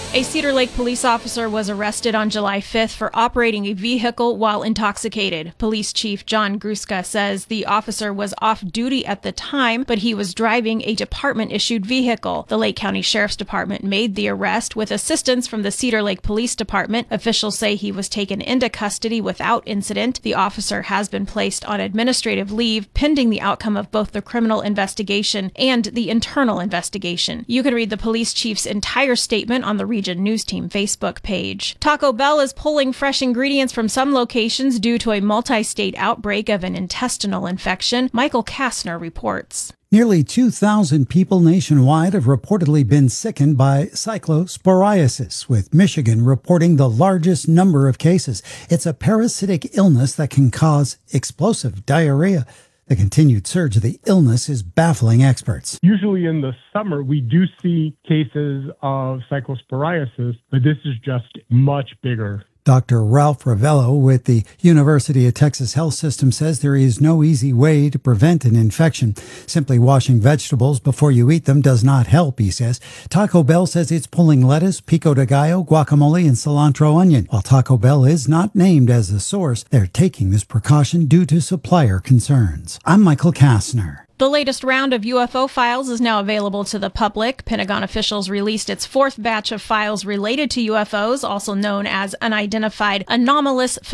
A Cedar Lake police officer was arrested on July 5th for operating a vehicle while intoxicated. Police Chief John Gruska says the officer was off duty at the time, but he was driving a department-issued vehicle. The Lake County Sheriff's Department made the arrest with assistance from the Cedar Lake Police Department. Officials say he was taken into custody without incident. The officer has been placed on administrative leave pending the outcome of both the criminal investigation and the internal investigation. You can read the police chief's entire statement on the Region News Team Facebook page. Taco Bell is pulling fresh ingredients from some locations due to a multi-state outbreak of an intestinal infection. Michael Kastner reports. Nearly 2,000 people nationwide have reportedly been sickened by cyclosporiasis, with Michigan reporting the largest number of cases. It's a parasitic illness that can cause explosive diarrhea. The continued surge of the illness is baffling experts. Usually in the summer, we do see cases of cyclosporiasis, but this is just much bigger. Dr. Ralph Ravello with the University of Texas Health System says there is no easy way to prevent an infection. Simply washing vegetables before you eat them does not help, he says. Taco Bell says it's pulling lettuce, pico de gallo, guacamole, and cilantro onion. While Taco Bell is not named as the source, they're taking this precaution due to supplier concerns. I'm Michael Kastner. The latest round of UFO files is now available to the public. Pentagon officials released its fourth batch of files related to UFOs, also known as unidentified anomalous